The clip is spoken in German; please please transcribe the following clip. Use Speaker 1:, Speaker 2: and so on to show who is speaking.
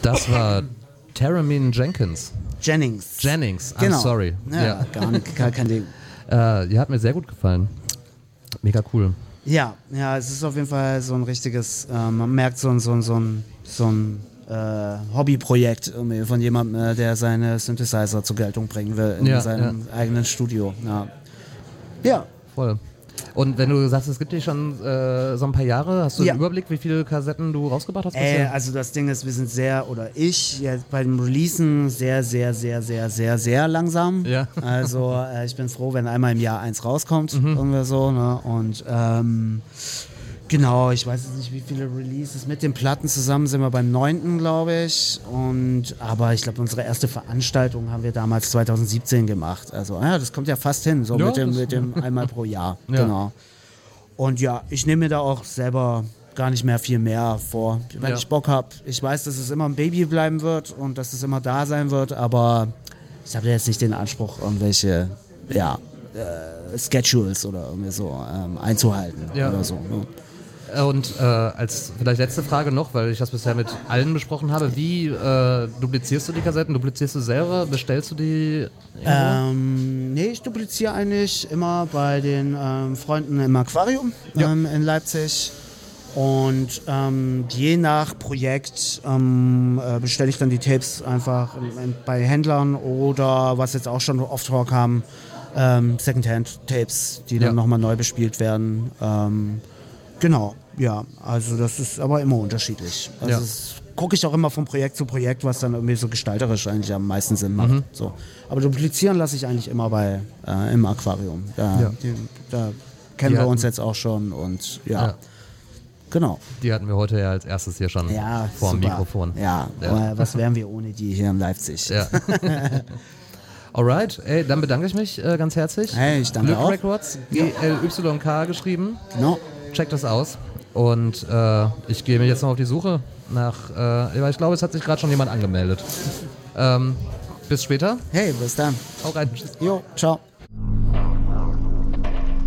Speaker 1: Das war Taramine Jennings,
Speaker 2: Genau.
Speaker 1: I'm sorry.
Speaker 2: Ja, kein Ding.
Speaker 1: Die hat mir sehr gut gefallen. Mega cool.
Speaker 2: Ja, es ist auf jeden Fall so ein richtiges, man merkt so ein Hobbyprojekt irgendwie von jemandem, der seine Synthesizer zur Geltung bringen will in seinem eigenen Studio. Ja.
Speaker 1: Voll. Und wenn du sagst, es gibt dich schon so ein paar Jahre, hast du einen Überblick, wie viele Kassetten du rausgebracht hast bisher?
Speaker 2: Also das Ding ist, wir sind jetzt bei dem Releasen sehr, sehr, sehr, sehr, sehr, sehr langsam.
Speaker 1: Ja.
Speaker 2: Also ich bin froh, wenn einmal im Jahr eins rauskommt, irgendwie so. Ne? Und genau, ich weiß jetzt nicht, wie viele Releases mit den Platten zusammen sind wir beim 9., glaube ich. Aber ich glaube, unsere erste Veranstaltung haben wir damals 2017 gemacht. Also das kommt ja fast hin, so mit dem einmal pro Jahr. Ja. Genau. Und ja, ich nehme mir da auch selber gar nicht mehr viel mehr vor, wenn ich Bock habe. Ich weiß, dass es immer ein Baby bleiben wird und dass es immer da sein wird, aber ich habe jetzt nicht den Anspruch, irgendwelche Schedules oder irgendwie so einzuhalten oder so. Ne?
Speaker 1: Und als vielleicht letzte Frage noch, weil ich das bisher mit allen besprochen habe, wie duplizierst du die Kassetten? Duplizierst du selber? Bestellst du die
Speaker 2: Nee, ich dupliziere eigentlich immer bei den Freunden im Aquarium in Leipzig. Und je nach Projekt bestelle ich dann die Tapes einfach bei Händlern oder, was jetzt auch schon oft vorkam, Secondhand-Tapes, die dann nochmal neu bespielt werden. Genau, ja, also das ist aber immer unterschiedlich. Also das gucke ich auch immer von Projekt zu Projekt, was dann irgendwie so gestalterisch eigentlich am meisten Sinn macht. So. Aber duplizieren lasse ich eigentlich immer im Aquarium. Da kennen wir uns jetzt auch schon und genau.
Speaker 1: Die hatten wir heute ja als erstes hier schon vor dem Mikrofon.
Speaker 2: Ja, was wären wir ohne die hier in Leipzig?
Speaker 1: Ja. Alright, dann bedanke ich mich ganz herzlich.
Speaker 2: Hey, ich danke auch.
Speaker 1: Records, GLYK geschrieben.
Speaker 2: Genau.
Speaker 1: Checkt das aus. Und ich gehe mir jetzt noch auf die Suche nach, ich glaube, es hat sich gerade schon jemand angemeldet. Bis später.
Speaker 2: Hey, bis dann.
Speaker 1: Hau rein. Tschüss.
Speaker 2: Jo, ciao.